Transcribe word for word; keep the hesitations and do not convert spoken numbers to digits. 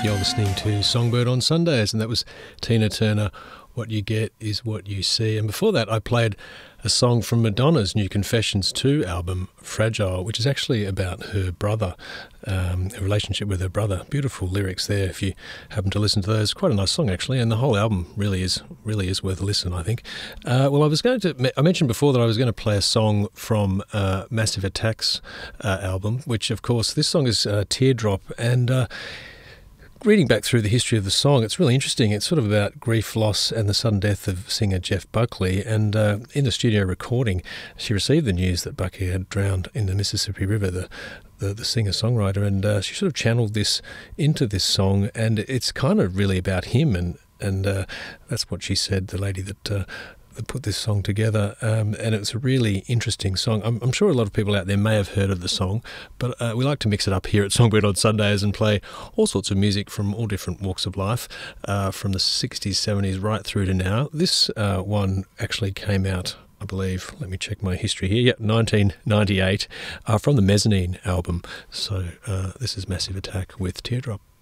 You're listening to Songbird on Sundays, and that was Tina Turner, What You Get Is What You See. And before that, I played a song from Madonna's new Confessions two album, Fragile, which is actually about her brother, um, a relationship with her brother. Beautiful lyrics there if you happen to listen to those. Quite a nice song, actually, and the whole album really is really is worth a listen, I think. Uh, well, I was going to, I mentioned before that I was going to play a song from uh, Massive Attack's uh, album, which, of course, this song is uh, Teardrop, and uh, reading back through the history of the song, it's really interesting. It's sort of about grief, loss, and the sudden death of singer Jeff Buckley. And uh, in the studio recording, she received the news that Buckley had drowned in the Mississippi River, the the, the singer-songwriter, and uh, she sort of channeled this into this song, and it's kind of really about him, and, and uh, that's what she said, the lady that... Uh, that put this song together, um, and it's a really interesting song. I'm, I'm sure a lot of people out there may have heard of the song, but uh, we like to mix it up here at Songbird on Sundays and play all sorts of music from all different walks of life, uh, from the sixties, seventies, right through to now. This uh, one actually came out, I believe, let me check my history here, yeah, nineteen ninety-eight, uh, from the Mezzanine album. So uh, this is Massive Attack with Teardrop.